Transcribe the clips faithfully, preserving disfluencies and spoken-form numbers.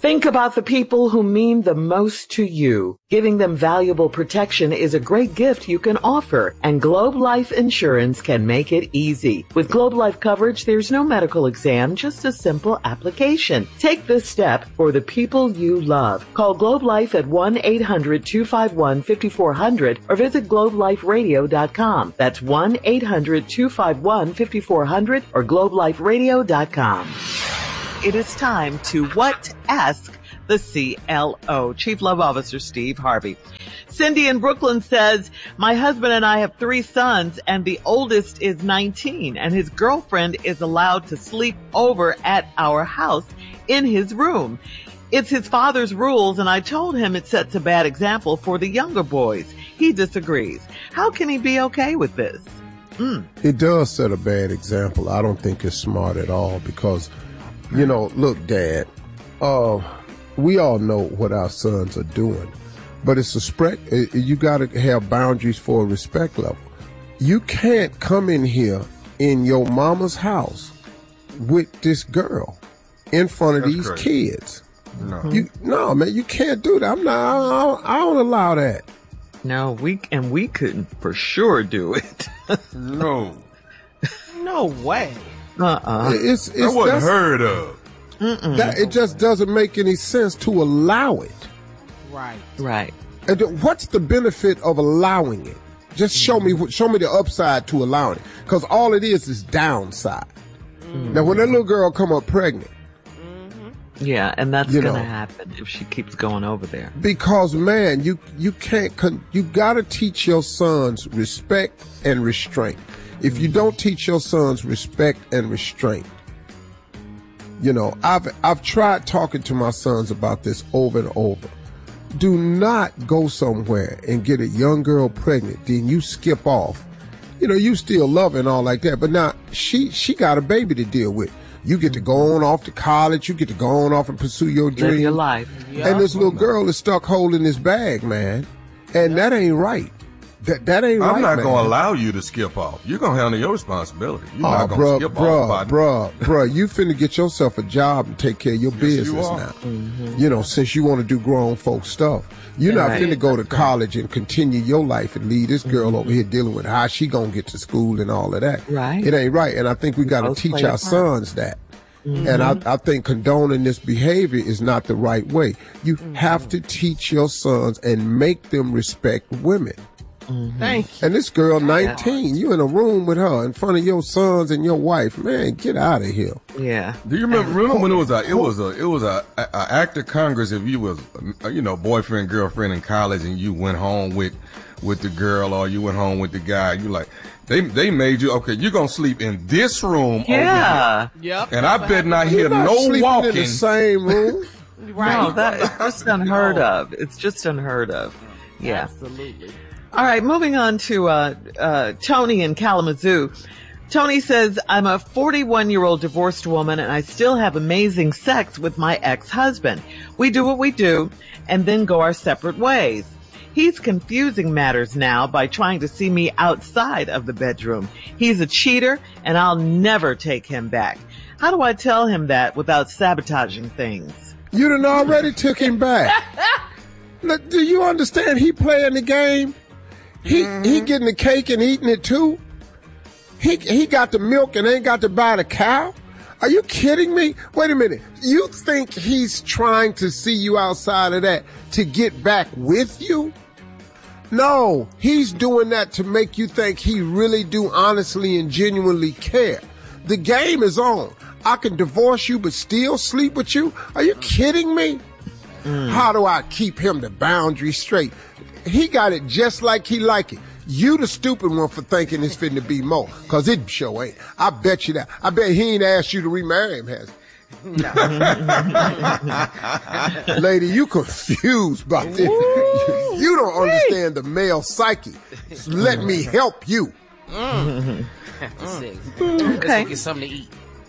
Think about the people who mean the most to you. Giving them valuable protection is a great gift you can offer, and Globe Life Insurance can make it easy. With Globe Life coverage, there's no medical exam, just a simple application. Take this step for the people you love. Call Globe Life at one eight hundred two five one five four zero zero or visit globe life radio dot com. That's one eight hundred two five one five four zero zero or globe life radio dot com. It is time to What Ask the C L O, Chief Love Officer Steve Harvey. Cindy in Brooklyn says, my husband and I have three sons, and the oldest is nineteen, and his girlfriend is allowed to sleep over at our house in his room. It's his father's rules, and I told him it sets a bad example for the younger boys. He disagrees. How can he be okay with this? Mm. It does set a bad example. I don't think it's smart at all because, you know, look, Dad, uh, we all know what our sons are doing, but it's a spread. You got to have boundaries for a respect level. You can't come in here in your mama's house with this girl in front of That's these crazy. kids. No. You, no, man, you can't do that. I'm not, I don't, I don't allow that. No, we, and we couldn't for sure do it. No. No way. Uh-uh. It's, it's, that wasn't heard of. That, it just doesn't make any sense to allow it. Right. Right. And th- what's the benefit of allowing it? Just show me, show me the upside to allowing it. Because all it is is downside. Mm-hmm. Now, when that little girl come up pregnant. Mm-hmm. Yeah, and that's going to happen if she keeps going over there. Because, man, you, you can't, con- you got to teach your sons respect and restraint. If you don't teach your sons respect and restraint, you know, I've, I've tried talking to my sons about this over and over. Do not go somewhere and get a young girl pregnant, then you skip off. You know, you still love her and all like that, but now she, she got a baby to deal with. You get to go on off to college, you get to go on off and pursue your dream. Live your life. Yeah. And this little girl is stuck holding this bag, man. And that ain't right. That, that ain't I'm right, not man. going to allow you to skip off. You're going to handle your responsibility. You're oh, not going to skip bruh, off. Bruh, bruh, bruh, you finna get yourself a job and take care of your yes, business you now. Mm-hmm. You know, since you want to do grown folk stuff. You're not right. finna go to college and continue your life and leave this girl mm-hmm. over here dealing with how she gonna get to school and all of that. Right. It ain't right. And I think we gotta Both teach our part. sons that. Mm-hmm. And I, I think condoning this behavior is not the right way. You mm-hmm. have to teach your sons and make them respect women. Mm-hmm. Thank you. And this girl, nineteen, you in a room with her in front of your sons and your wife. Man, get out of here. Yeah. Do you remember, remember when it was a, it was a, it was a, a, a act of Congress if you was, a, you know, boyfriend, girlfriend in college and you went home with, with the girl or you went home with the guy, you like, they, they made you, okay, you're going to sleep in this room. Yeah. Over here. Yep. And I bet not hear You're not no sleeping walking. in the same room. Right. No, that is just unheard of. It's just unheard of. Yeah. Absolutely. All right, moving on to uh, uh, Tony in Kalamazoo. Tony says, I'm a forty-one-year-old divorced woman, and I still have amazing sex with my ex-husband. We do what we do, and then go our separate ways. He's confusing matters now by trying to see me outside of the bedroom. He's a cheater, and I'll never take him back. How do I tell him that without sabotaging things? You done already took him back. Look, do you understand? He playing the game. He mm-hmm. he getting the cake and eating it too. He he got the milk and ain't got to buy the cow. Are you kidding me? Wait a minute. You think he's trying to see you outside of that to get back with you? No, he's doing that to make you think he really do honestly and genuinely care. The game is on. I can divorce you but still sleep with you? Are you kidding me? Mm. How do I keep him the boundary straight? He got it just like he like it. You the stupid one for thinking it's fitting to be more. Cause it sure ain't. I bet you that. I bet he ain't asked you to remarry him, has he? Lady, you confused about this. You, you don't understand the male psyche. Let me help you. Mm. Mm. Okay. Let's get something to eat.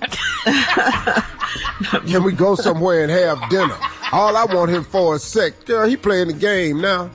Can we go somewhere and have dinner? All I want him for is sex. Girl, he playing the game now.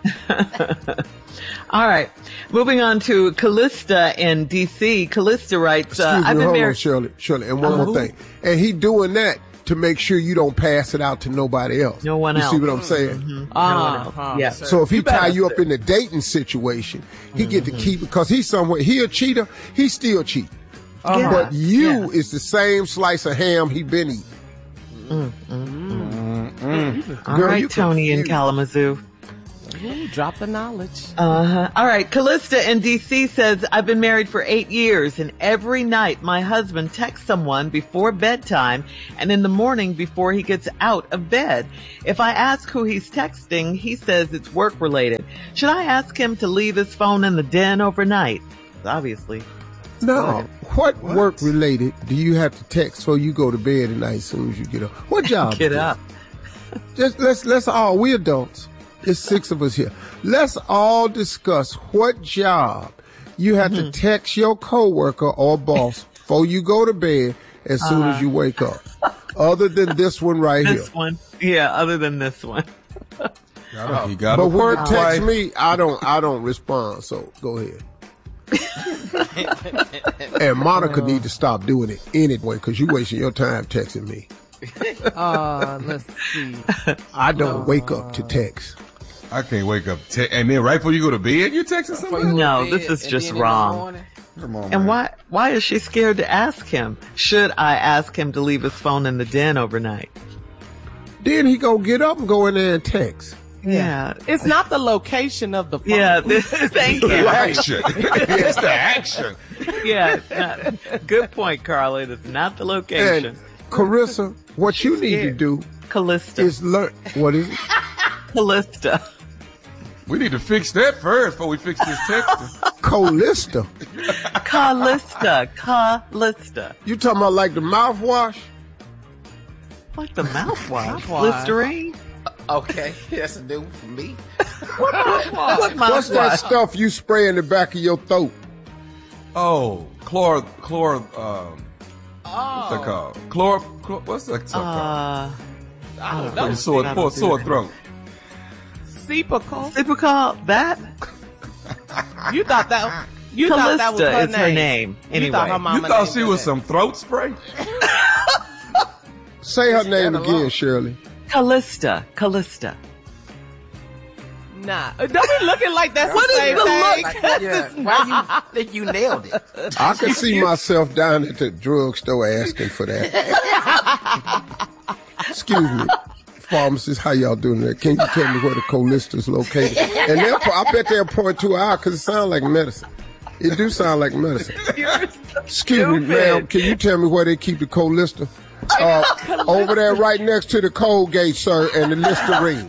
All right. Moving on to Callista in D C. Callista writes, Excuse uh, me, I've been hold married. on, Shirley. Shirley, and one Uh, more thing. And he doing that to make sure you don't pass it out to nobody else. No one you else. see what I'm saying? Mm-hmm. Uh, Uh, yeah. So if he You tie better- you up in a dating situation, he get to keep it because he's somewhere. He a cheater. He still cheat. Yeah. But you Yeah. is the same slice of ham he been eating. Mm, mm, mm. All Girl, right, you Tony in confused. Kalamazoo. Ooh, drop the knowledge. Uh-huh. All right. Callista in D C says, I've been married for eight years and every night my husband texts someone before bedtime and in the morning before he gets out of bed. If I ask who he's texting, he says it's work related. Should I ask him to leave his phone in the den overnight? Obviously. No. What, what work related do you have to text before you go to bed at night as soon as you get up? What job? Get up. Just let's let's all we adults. There's six of us here. Let's all discuss what job you have Mm-hmm. to text your coworker or boss before you go to bed as soon Uh, as you wake up. Other than this one right This here. one. Yeah, other than this one. He got But a when work you text wife. me, I don't I don't respond. So go ahead. And Monica need to stop doing it anyway because you wasting your time texting me. Uh, let's see. I don't wake up to text. I can't wake up. Te- and then right before you go to bed, you texting somebody? No, this is just wrong. Come on, And man. why why is she scared to ask him? Should I ask him to leave his phone in the den overnight? Then he go get up and go in there and text. Yeah. It's not the location of the phone. Yeah, this, thank The you. action. It's the action. Yeah, it's not, good point, Carla. It's not the location. And Carissa, what you need to scared. do Callista. is learn. What is it? Callista. We need to fix that first before we fix this texting. Colista. Callista. Callista. You talking about like the mouthwash? Like the mouthwash. Mouthwash. Listerine? Okay, that's a new for me. What What's that mouthwash? stuff you spray in the back of your throat? Oh, chlor, chlor, um, what's that called? Chlor, chlor what's that stuff Uh, I don't called? know. For sore, I for don't sore do throat. Sepical. typical that? You thought that you thought that was Callista her is her name. You thought her Anyway. mama You thought named she her was that. some throat spray? Say her name got a again, lot. Shirley. Callista. Callista. Nah. Don't be looking like that's What the is same the thing. look? Yeah, why you think you nailed it? I can see myself down at the drugstore asking for that. Excuse me, pharmacist, how y'all doing there? Can you tell me where the Colista is located? And they'll, po- I bet they'll point to out because it sounds like medicine. It do sound like medicine. Excuse me, stupid. ma'am. Can you tell me where they keep the Colista? Uh, over there, right next to the Colgate, sir, and the Listerine.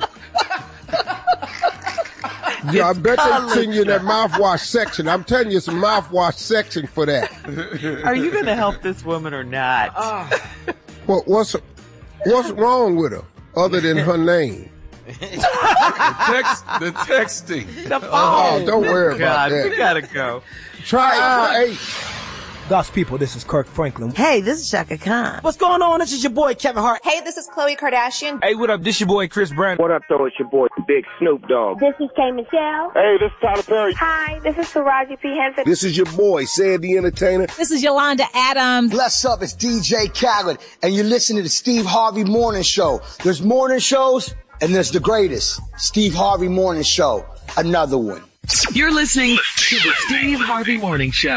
Yeah, I bet they send you in that mouthwash section. I'm telling you, it's a mouthwash section for that. Are you going to help this woman or not? What, what's what's wrong with her other than her name? Text, the texting. The phone. Oh, don't worry about God, we that. gotta go. Try aisle eight. God's people, this is Kirk Franklin. Hey, this is Shaka Khan. What's going on? This is your boy Kevin Hart. Hey, this is Khloe Kardashian. Hey, what up? This your boy Chris Brown. What up, though? It's your boy, Big Snoop Dogg. This is K. Michelle. Hey, this is Tyler Perry. Hi, this is Taraji P. Henson. This is your boy, Sandy Entertainer. This is Yolanda Adams. What's up? It's D J Khaled, and you're listening to the Steve Harvey Morning Show. There's morning shows, and there's the greatest, Steve Harvey Morning Show. Another one. You're listening to the Steve Harvey Morning Show.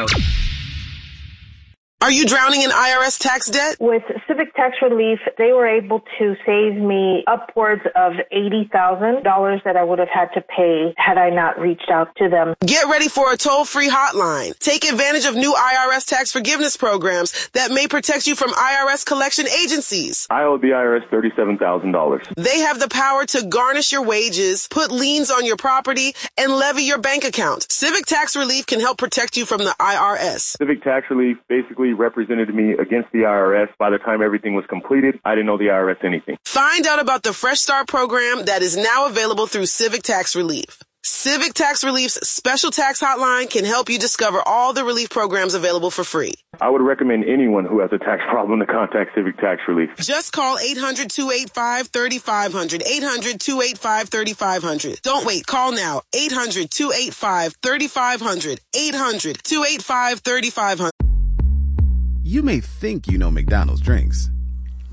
Are you drowning in I R S tax debt? With Civic Tax Relief, they were able to save me upwards of eighty thousand dollars that I would have had to pay had I not reached out to them. Get ready for a toll-free hotline. Take advantage of new I R S tax forgiveness programs that may protect you from I R S collection agencies. I owe the I R S thirty-seven thousand dollars. They have the power to garnish your wages, put liens on your property, and levy your bank account. Civic Tax Relief can help protect you from the I R S. Civic Tax Relief basically represented me against the I R S. By the time everything was completed, I didn't owe the I R S anything. Find out about the Fresh Start program that is now available through Civic Tax Relief. Civic Tax Relief's special tax hotline can help you discover all the relief programs available for free. I would recommend anyone who has a tax problem to contact Civic Tax Relief. Just call eight hundred, two eight five, three five zero zero. eight hundred, two eight five, three five zero zero. Don't wait. Call now. eight hundred, two eight five, three five zero zero. eight hundred, two eight five, three five zero zero. You may think you know McDonald's drinks,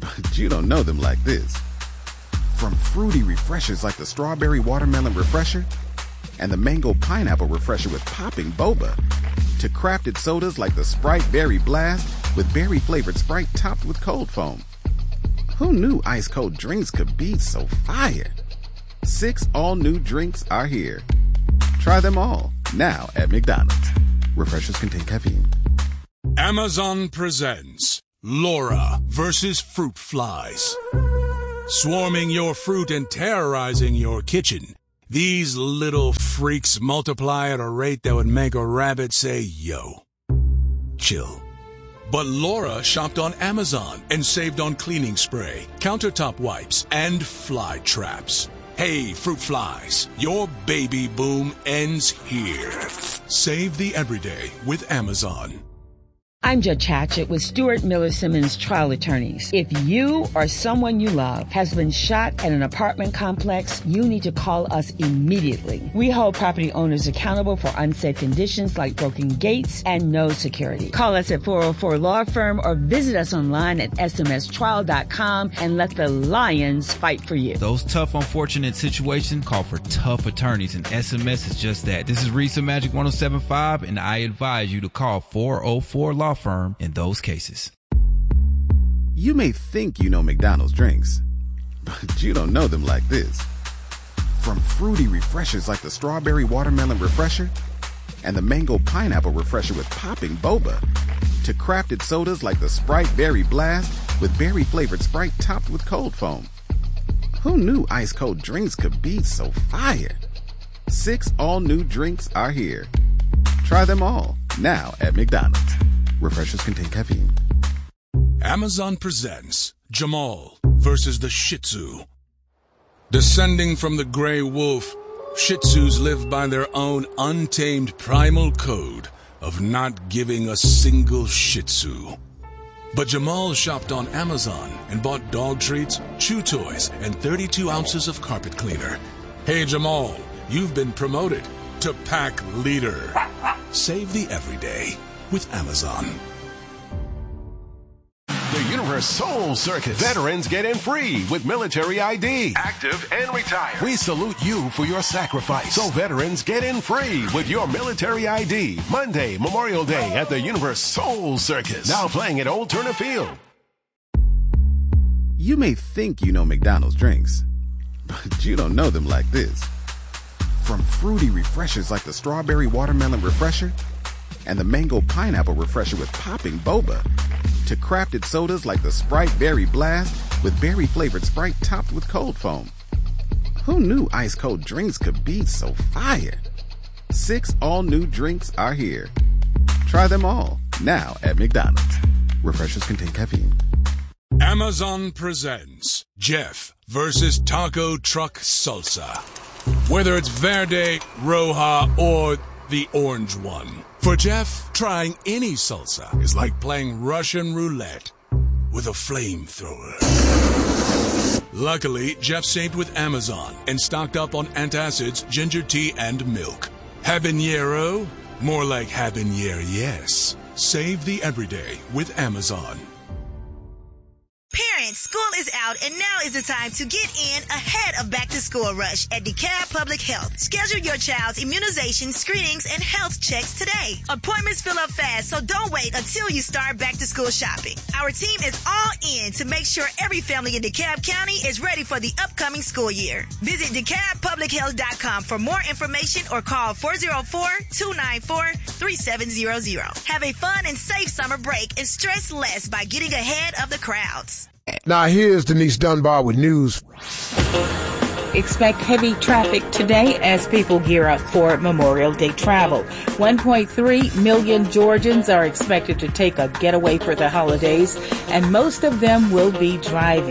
But you don't know them like this. From fruity refreshers like the Strawberry Watermelon Refresher and the Mango Pineapple Refresher with popping boba, to crafted sodas like the Sprite Berry Blast with berry-flavored Sprite topped with cold foam. Who knew ice-cold drinks could be so fire? Six all-new drinks are here. Try them all, now at McDonald's. Refreshers contain caffeine. Amazon presents Laura versus Fruit Flies. Swarming your fruit and terrorizing your kitchen, these little freaks multiply at a rate that would make a rabbit say, yo. Chill. But Laura shopped on Amazon and saved on cleaning spray, countertop wipes, and fly traps. Hey, fruit flies, your baby boom ends here. Save the everyday with Amazon. I'm Judge Hatchett with Stuart Miller Simmons Trial Attorneys. If you or someone you love has been shot at an apartment complex, you need to call us immediately. We hold property owners accountable for unsafe conditions like broken gates and no security. Call us at four oh four Law Firm or visit us online at S M S trial dot com and let the lions fight for you. Those tough, unfortunate situations call for tough attorneys, and S M S is just that. This is Risa Magic one oh seven point five, and I advise you to call four oh four Law Firm in those cases. You may think you know McDonald's drinks, but you don't know them like this. From fruity refreshers like the Strawberry Watermelon Refresher and the Mango Pineapple Refresher with popping boba, to crafted sodas like the Sprite Berry Blast with berry-flavored Sprite topped with cold foam. Who knew ice-cold drinks could be so fire? Six all-new drinks are here. Try them all, now at McDonald's. Refreshers contain caffeine. Amazon presents Jamal versus the Shih Tzu. Descending from the gray wolf, Shih Tzus live by their own untamed primal code of not giving a single Shih Tzu. But Jamal shopped on Amazon and bought dog treats, chew toys, and thirty-two ounces of carpet cleaner. Hey Jamal, you've been promoted to pack leader. Save the everyday with Amazon. The Universe Soul Circus. Veterans get in free with military I D. Active and retired. We salute you for your sacrifice. So veterans get in free with your military I D. Monday, Memorial Day at the Universe Soul Circus. Now playing at Old Turner Field. You may think you know McDonald's drinks, but you don't know them like this. From fruity refreshers like the Strawberry Watermelon Refresher and the Mango Pineapple Refresher with popping boba, to crafted sodas like the Sprite Berry Blast with berry-flavored Sprite topped with cold foam. Who knew ice-cold drinks could be so fire? Six all-new drinks are here. Try them all, now at McDonald's. Refreshers contain caffeine. Amazon presents Jeff versus Taco Truck Salsa. Whether it's Verde, Roja, or the orange one. For Jeff, trying any salsa is like playing Russian roulette with a flamethrower. Luckily, Jeff saved with Amazon and stocked up on antacids, ginger tea, and milk. Habanero? More like habanero, yes. Save the everyday with Amazon. Parents, school is out and now is the time to get in ahead of back to school rush at DeKalb Public Health. Schedule your child's immunization, screenings, and health checks today. Appointments fill up fast, so don't wait until you start back to school shopping. Our team is all in to make sure every family in DeKalb County is ready for the upcoming school year. Visit DeKalb Public Health dot com for more information or call four oh four, two nine four, three seven zero zero. Have a fun and safe summer break and stress less by getting ahead of the crowds. Now here's Denise Dunbar with news. Expect heavy traffic today as people gear up for Memorial Day travel. one point three million Georgians are expected to take a getaway for the holidays, and most of them will be driving.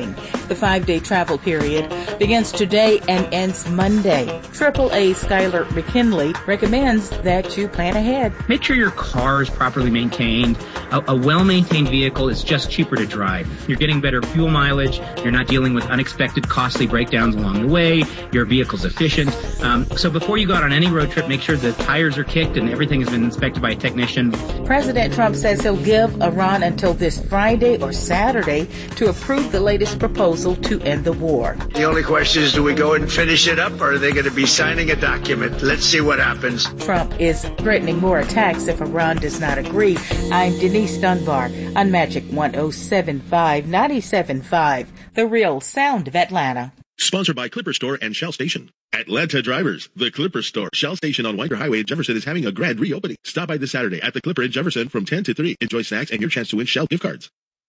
The five-day travel period begins today and ends Monday. triple A Skylar McKinley recommends that you plan ahead. Make sure your car is properly maintained. A, a well-maintained vehicle is just cheaper to drive. You're getting better fuel mileage. You're not dealing with unexpected costly breakdowns along the way. Your vehicle's efficient. Um, so before you go out on any road trip, make sure the tires are kicked and everything has been inspected by a technician. President Trump says he'll give Iran until this Friday or Saturday to approve the latest proposal to end the war. The only question is, do we go and finish it up, or are they going to be signing a document? Let's see what happens. Trump is threatening more attacks if Iran does not agree. I'm Denise Dunbar on Magic one oh seven point five, ninety-seven point five, the real sound of Atlanta. Sponsored by Clipper Store and Shell Station. Atlanta drivers, the Clipper Store, Shell Station on Winder Highway in Jefferson is having a grand reopening. Stop by this Saturday at the Clipper in Jefferson from ten to three. Enjoy snacks and your chance to win Shell gift cards.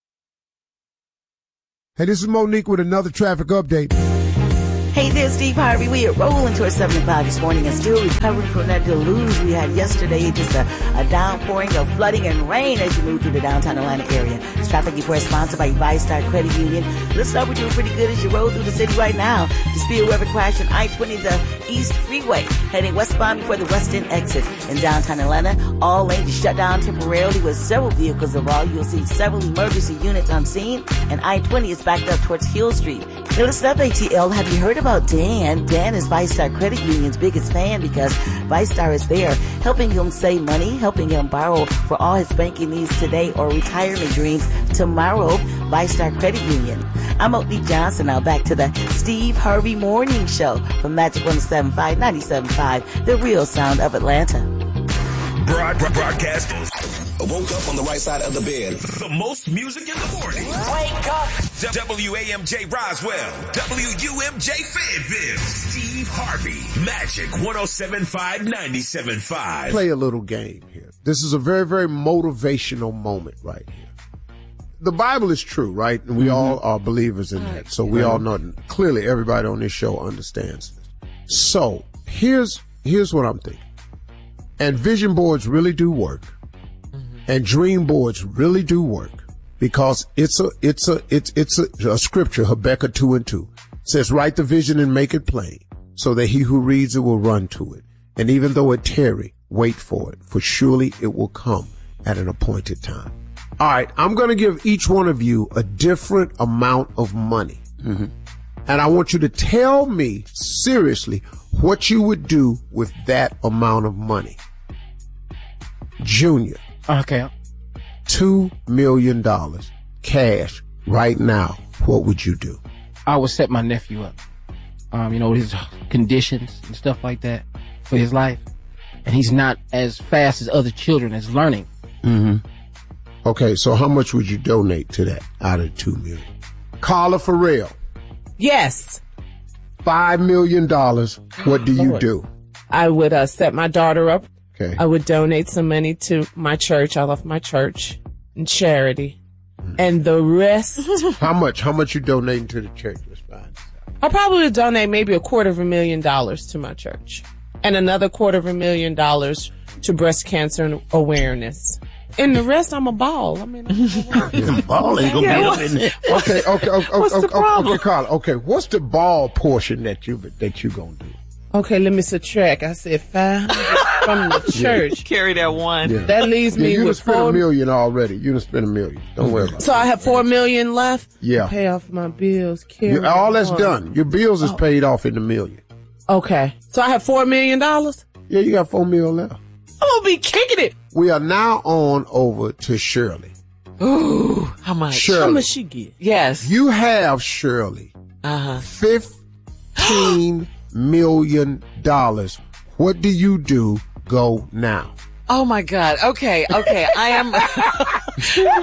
Hey, this is Monique with another traffic update. Hey there, Steve Harvey. We are rolling towards seven o'clock this morning and still recovering from that deluge we had yesterday. Just a, a downpouring of flooding and rain as you move through the downtown Atlanta area. This traffic report is sponsored by ViStar Credit Union. Looks like we're doing pretty good as you roll through the city right now. The speed weather crash on I twenty, the East Freeway, heading westbound before the West End exit. In downtown Atlanta, all lanes are shut down temporarily with several vehicles involved. You'll see several emergency units on scene, and I twenty is backed up towards Hill Street. Hey, listen up, A T L. Have you heard about Dan? Dan is ViStar Credit Union's biggest fan because ViStar is there helping him save money, helping him borrow for all his banking needs today or retirement dreams tomorrow. ViStar Credit Union. I'm Oakley Johnson. Now back to the Steve Harvey Morning Show from Magic one oh seven point five, ninety-seven point five, the real sound of Atlanta. Broad, broad, broadcasting. I woke up on the right side of the bed. The most music in the morning. Wake up. W A M J Roswell. W U M J Fayetteville. Steve Harvey. Magic one oh seven point five, ninety-seven point five. Play a little game here. This is a very, very motivational moment right here. The Bible is true, right? And we mm-hmm. all are believers in that. So we right. all know, clearly everybody on this show understands this. So here's, here's what I'm thinking. And vision boards really do work. And dream boards really do work because it's a, it's a, it's, it's a, a scripture, Habakkuk two and two says, write the vision and make it plain so that he who reads it will run to it. And even though it tarry, wait for it, for surely it will come at an appointed time. All right. I'm going to give each one of you a different amount of money. Mm-hmm. And I want you to tell me seriously what you would do with that amount of money. Junior. Okay. Two million dollars cash right now. What would you do? I would set my nephew up. Um, you know, his conditions and stuff like that for his life. And he's not as fast as other children as learning. Mm-hmm. Okay, so how much would you donate to that out of two million? Carla Farrell. Yes. Five million dollars. What do you Lord. do? I would uh, set my daughter up. Okay. I would donate some money to my church. I love my church and charity. Mm. And the rest. How much? How much you donating to the church? I probably would donate maybe a quarter of a million dollars to my church and another quarter of a million dollars to breast cancer awareness. And the rest, I'm a ball. I mean, I'm ball ain't gonna yeah, be up in there. Okay, okay, okay, what's okay, the problem? okay, Carla. Okay, what's the ball portion that you that you gonna do? Okay, let me subtract. I said five from the church. Yeah. Carry that one. Yeah. That leaves me yeah, you with spent four a million already. You done spent a million. Don't worry about it. So I have four million left. Yeah. Pay off my bills. Carry you, all that's on. done. Your bills is oh. paid off in the million. Okay. So I have four million dollars. Yeah, you got four million left. I'm gonna be kicking it. We are now on over to Shirley. Ooh, how much? Shirley, how much she get? Yes. You have, Shirley, uh-huh. fifteen million dollars. What do you do? Go now. Oh my God. Okay. Okay. I am. Oh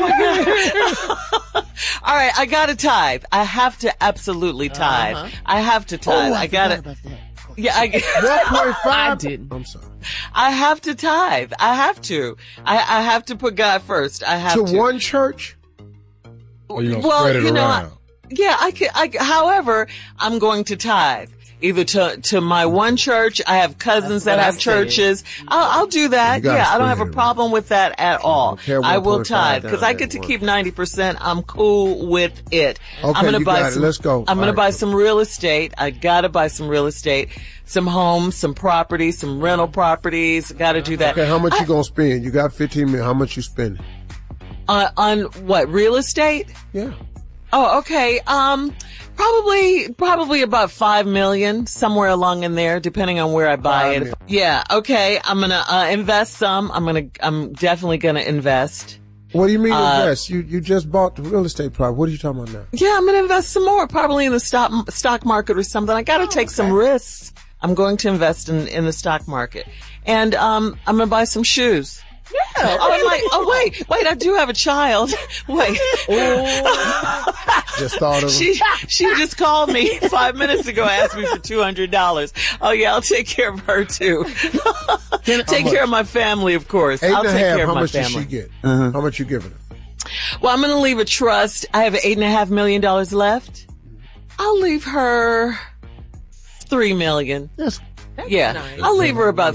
my God. All right. I got to tithe. I have to absolutely tithe. Uh-huh. I have to tithe. Oh, I, I got to. Yeah. I, one point five I didn't. I'm sorry. I have to tithe. I have to. I, I have to put God first. I have to. To one church? Or you gonna well, spread it you know, around? I, yeah, I could, I, however, I'm going to tithe. either to to my one church. I have cousins that have churches. I'll, I'll do that. Yeah, I don't have a problem with that at all. I will tithe because I get to keep ninety percent. I'm cool with it. Okay, I'm gonna you buy got it. some. Let's go. I'm gonna All buy right. some real estate. I gotta buy some real estate, some homes, some properties, some rental properties. Gotta do that. Okay, how much I, you gonna spend? You got fifteen million. How much you spending? Uh, on what, real estate? Yeah. Oh, okay. Um, probably, probably about five million, somewhere along in there, depending on where I buy Five it. million. Yeah. Okay. I'm gonna uh, invest some. I'm gonna. I'm definitely gonna invest. What do you mean Uh, invest? You you just bought the real estate property. What are you talking about now? Yeah, I'm gonna invest some more, probably in the stock stock market or something. I gotta take some risks. I'm going to invest in in the stock market, and um, I'm gonna buy some shoes. Yeah. Oh, I'm like, oh wait, wait, I do have a child. Wait. Just thought of She she just called me five minutes ago, asked me for two hundred dollars. Oh yeah, I'll take care of her too. Take care of my family, of course. Eight I'll and a take half. care of How my much family. did she get? How much you giving her? Well, I'm going to leave a trust. I have eight and a half million dollars left. I'll leave her three million. Yes. Yeah, nice. I'll leave her about